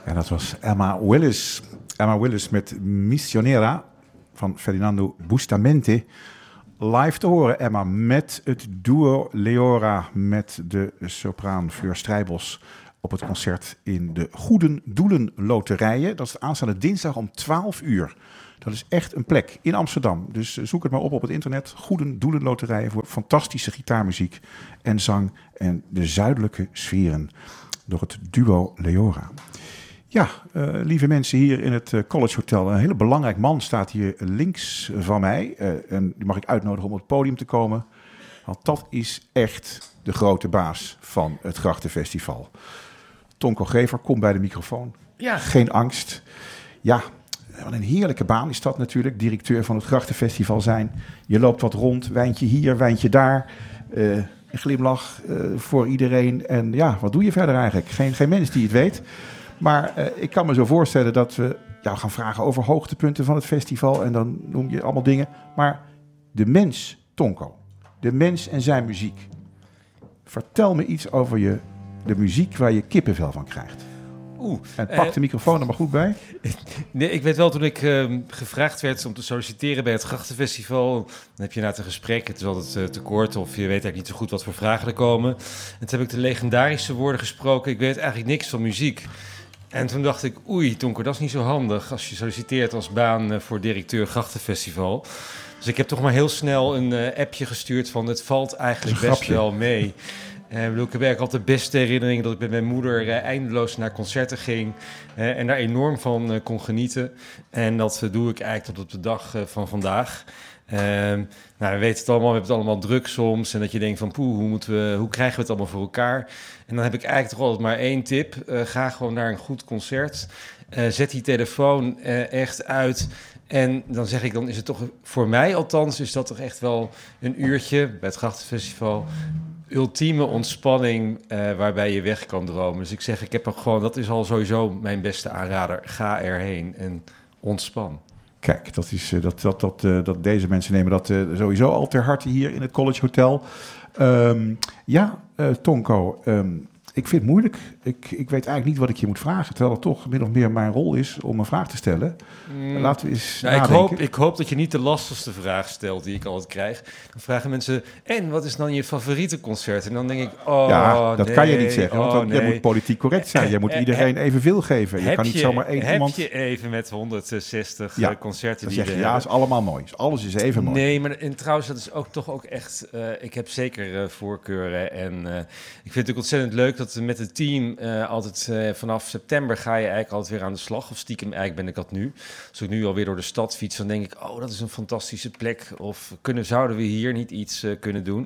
En dat was Emma Willis. Emma Willis met Missionera van Ferdinando Bustamante. Live te horen, Emma, met het duo Leora met de sopraan Fleur Strijbos op het concert in de Goeden Doelen Loterijen. Dat is aanstaande dinsdag om 12 uur. Dat is echt een plek in Amsterdam. Dus zoek het maar op het internet. Goeden Doelen Loterijen voor fantastische gitaarmuziek en zang en de zuidelijke sferen door het duo Leora. Ja, lieve mensen hier in het College Hotel. Een hele belangrijk man staat hier links van mij. En die mag ik uitnodigen om op het podium te komen. Want dat is echt de grote baas van het Grachtenfestival. Tonko Gever, kom bij de microfoon. Ja. Geen angst. Ja, wat een heerlijke baan is dat natuurlijk. Directeur van het Grachtenfestival zijn. Je loopt wat rond, wijntje hier, wijntje daar. Een glimlach voor iedereen. En ja, wat doe je verder eigenlijk? Geen mens die het weet. Maar ik kan me zo voorstellen dat we jou gaan vragen over hoogtepunten van het festival. En dan noem je allemaal dingen. Maar de mens, Tonko. De mens en zijn muziek. Vertel me iets over de muziek waar je kippenvel van krijgt. En pak de microfoon er maar goed bij. Nee, ik weet wel, toen ik gevraagd werd om te solliciteren bij het Grachtenfestival, dan heb je inderdaad een gesprek. Het is altijd te kort of je weet eigenlijk niet zo goed wat voor vragen er komen. En toen heb ik de legendarische woorden gesproken. Ik weet eigenlijk niks van muziek. En toen dacht ik, oei, Tonko, dat is niet zo handig als je solliciteert als baan voor directeur Grachtenfestival. Dus ik heb toch maar heel snel een appje gestuurd van het valt eigenlijk best wel mee. Ik heb eigenlijk altijd de beste herinnering dat ik met mijn moeder eindeloos naar concerten ging en daar enorm van kon genieten. En dat doe ik eigenlijk tot op de dag van vandaag. We weten het allemaal, we hebben het allemaal druk soms. En dat je denkt van, hoe krijgen we het allemaal voor elkaar? En dan heb ik eigenlijk toch altijd maar één tip. Ga gewoon naar een goed concert. Zet die telefoon echt uit. En dan zeg ik, dan is het toch, voor mij althans, is dat toch echt wel een uurtje bij het Grachtenfestival. Ultieme ontspanning waarbij je weg kan dromen. Dus ik zeg, ik heb er gewoon, dat is al sowieso mijn beste aanrader. Ga erheen en ontspan. Kijk, dat deze mensen nemen dat sowieso al ter harte hier in het College Hotel. Tonko, ik vind het moeilijk. Ik weet eigenlijk niet wat ik je moet vragen, terwijl het toch min of meer mijn rol is om een vraag te stellen. Laten we eens nadenken. Ik hoop dat je niet de lastigste vraag stelt die ik altijd krijg. Dan vragen mensen, en wat is dan je favoriete concert? En dan denk ik, dat kan je niet zeggen, want je moet politiek correct zijn. Je moet iedereen evenveel geven. Je kan niet zomaar één iemand... Heb je even met 160 concerten dan die zeg je, is allemaal mooi. Alles is even mooi. Nee, maar en trouwens, dat is toch ook echt... ik heb zeker voorkeuren. En ik vind het ook ontzettend leuk dat met het team altijd vanaf september ga je eigenlijk altijd weer aan de slag. Of stiekem eigenlijk ben ik dat nu. Als ik nu alweer door de stad fiets, dan denk ik, dat is een fantastische plek. Of zouden we hier niet iets kunnen doen?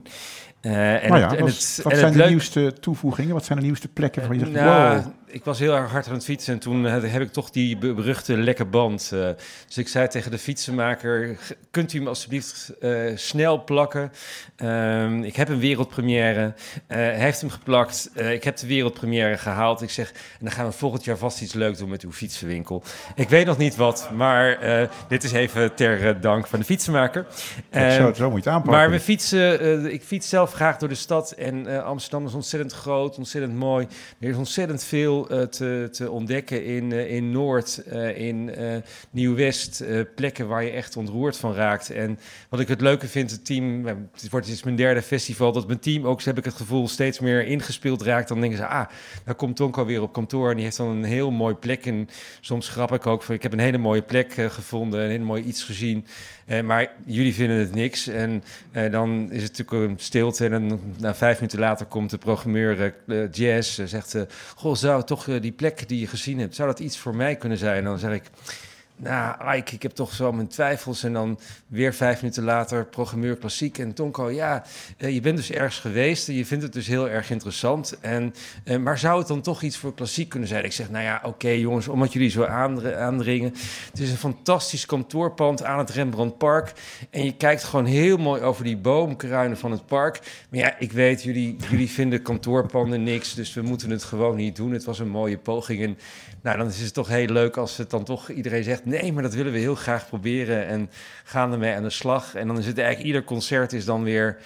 Wat zijn de nieuwste toevoegingen? Wat zijn de nieuwste plekken waar je zegt, wow? Ik was heel erg hard aan het fietsen en toen heb ik toch die beruchte lekke band. Dus ik zei tegen de fietsenmaker, kunt u hem alsjeblieft snel plakken? Ik heb een wereldpremière. Hij heeft hem geplakt. Ik heb de wereldpremière gehaald. Ik zeg, en dan gaan we volgend jaar vast iets leuks doen met uw fietsenwinkel. Ik weet nog niet wat, maar dit is even ter dank van de fietsenmaker. Zo moet je het aanpakken. Maar ik fiets zelf graag door de stad en Amsterdam is ontzettend groot, ontzettend mooi. Er is ontzettend veel te ontdekken in Noord, in Nieuw-West, plekken waar je echt ontroerd van raakt. En wat ik het leuke vind, het team, het is mijn derde festival, dat mijn team ook, heb ik het gevoel, steeds meer ingespeeld raakt. Dan denken ze, daar komt Tonko weer op kantoor en die heeft dan een heel mooi plek. En soms grap ik ook van, ik heb een hele mooie plek gevonden, een hele mooi iets gezien. Maar jullie vinden het niks. En dan is het natuurlijk een stilte. En dan 5 minuten later komt de programmeur Jazz. Zegt, zou toch die plek die je gezien hebt, zou dat iets voor mij kunnen zijn? En dan zeg ik, Ike, ik heb toch zo mijn twijfels. En dan weer 5 minuten later, programmeur klassiek. En Tonko, je bent dus ergens geweest. En je vindt het dus heel erg interessant. Maar zou het dan toch iets voor klassiek kunnen zijn? Ik zeg, oké, jongens, omdat jullie zo aandringen. Het is een fantastisch kantoorpand aan het Rembrandtpark. En je kijkt gewoon heel mooi over die boomkruinen van het park. Maar ik weet, jullie vinden kantoorpanden niks. Dus we moeten het gewoon niet doen. Het was een mooie poging. En dan is het toch heel leuk als het dan toch iedereen zegt, nee, maar dat willen we heel graag proberen en gaan ermee aan de slag. En dan is het eigenlijk, ieder concert is dan weer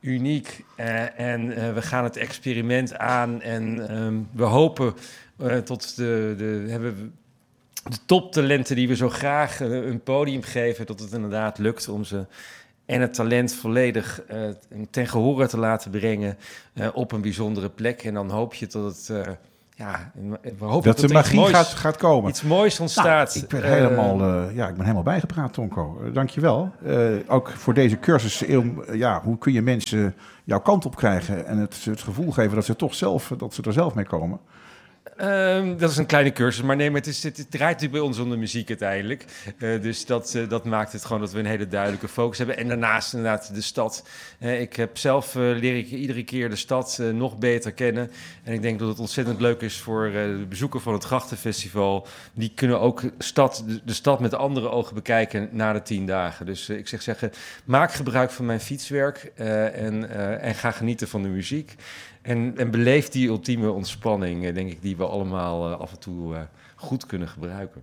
uniek. En we gaan het experiment aan. En we hopen tot de toptalenten die we zo graag een podium geven, dat het inderdaad lukt om ze en het talent volledig ten gehore te laten brengen op een bijzondere plek. En dan hoop je dat het... we hopen dat de magie gaat komen. Iets moois ontstaat. Nou, ik ben helemaal bijgepraat, Tonko. Dank je wel. Ook voor deze cursus. Hoe kun je mensen jouw kant op krijgen en het gevoel geven dat ze er zelf mee komen? Dat is een kleine cursus, maar nee, maar het draait natuurlijk bij ons om de muziek uiteindelijk. Dus dat maakt het gewoon dat we een hele duidelijke focus hebben. En daarnaast inderdaad de stad. Ik heb zelf leer ik iedere keer de stad nog beter kennen. En ik denk dat het ontzettend leuk is voor de bezoeker van het Grachtenfestival. Die kunnen ook de stad met andere ogen bekijken na de 10 dagen. Dus ik zeg zeggen, maak gebruik van mijn fietswerk en ga genieten van de muziek. En beleef die ultieme ontspanning, denk ik, die we allemaal af en toe goed kunnen gebruiken.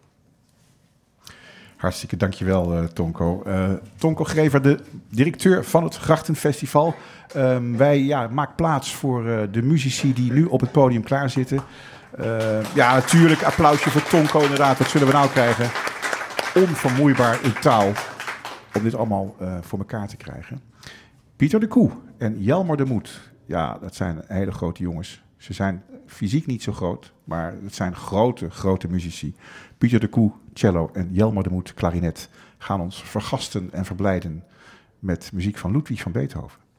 Hartstikke dankjewel, Tonko. Tonko Grever, de directeur van het Grachtenfestival. Wij maken plaats voor de muzici die nu op het podium klaarzitten. Natuurlijk, applausje voor Tonko inderdaad. Wat zullen we nou krijgen? Onvermoeibaar in taal om dit allemaal voor elkaar te krijgen. Pieter de Koe en Jelmer de Moed. Ja, dat zijn hele grote jongens. Ze zijn fysiek niet zo groot, maar het zijn grote muzici. Pieter de Koe, cello en Jelmer de Moed, klarinet, gaan ons vergasten en verblijden met muziek van Ludwig van Beethoven.